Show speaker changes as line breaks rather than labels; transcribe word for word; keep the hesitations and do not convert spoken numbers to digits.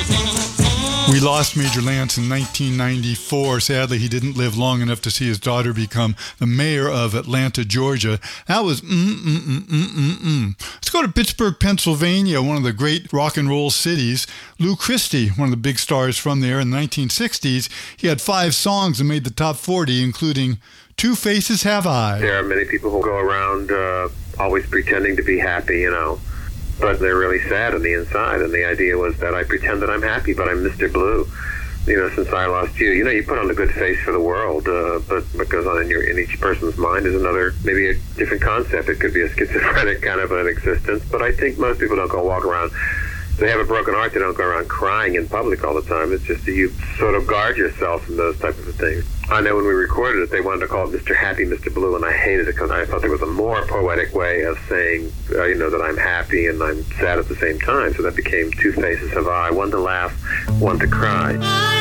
We lost Major Lance in nineteen ninety-four. Sadly, he didn't live long enough to see his daughter become the mayor of Atlanta, Georgia. That was mm-mm-mm-mm-mm-mm. Let's go to Pittsburgh, Pennsylvania, one of the great rock and roll cities. Lou Christie, one of the big stars from there in the nineteen sixties. He had five songs that made the top forty, including Two Faces Have I.
There are many people who go around uh, always pretending to be happy, you know. But they're really sad on the inside, and the idea was that I pretend that I'm happy, but I'm Mister Blue. You know, since I lost you, you know, you put on a good face for the world, uh, but what goes on in your in each person's mind is another, maybe a different concept. It could be a schizophrenic kind of an existence, but I think most people don't go walk around. They have a broken heart. They don't go around crying in public all the time. It's just that you sort of guard yourself from those type of things. I know when we recorded it, they wanted to call it Mister Happy, Mister Blue, and I hated it because I thought there was a more poetic way of saying, uh, you know, that I'm happy and I'm sad at the same time. So that became Two Faces Have I, one to laugh, one to cry.